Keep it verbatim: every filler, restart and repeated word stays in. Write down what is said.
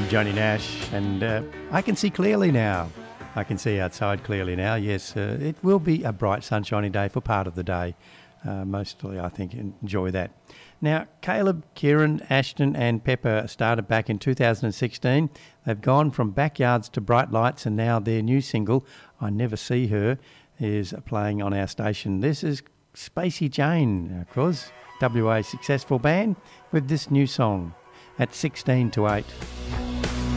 Johnny Nash, and uh, I can see clearly now. I can see outside clearly now. Yes, uh, it will be a bright, sunshiny day for part of the day. Uh, mostly, I think, enjoy that. Now, Caleb, Kieran, Ashton and Pepper started back in two thousand sixteen. They've gone from backyards to bright lights, and now their new single, I Never See Her, is playing on our station. This is Spacey Jane, of course, W A successful band, with this new song at sixteen to eight.